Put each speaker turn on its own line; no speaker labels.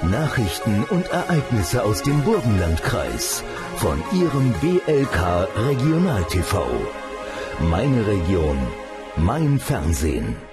Nachrichten und Ereignisse aus dem Burgenlandkreis von Ihrem BLK Regional TV. Meine Region, mein Fernsehen.